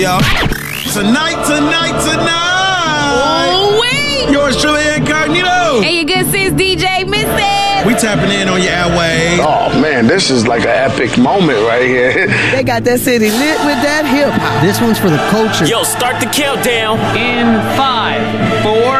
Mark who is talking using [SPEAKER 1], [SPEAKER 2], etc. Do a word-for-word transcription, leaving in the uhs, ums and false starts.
[SPEAKER 1] Yo. Tonight, tonight, tonight.
[SPEAKER 2] Oh, wait.
[SPEAKER 1] Yours truly, Incognito.
[SPEAKER 2] And your good sis, D J Missy.
[SPEAKER 1] We tapping in on your airwaves.
[SPEAKER 3] Oh, man, this is like an epic moment right here.
[SPEAKER 4] They got that city lit with that hip-hop.
[SPEAKER 5] This one's for the culture.
[SPEAKER 6] Yo, start the countdown.
[SPEAKER 7] In five, four,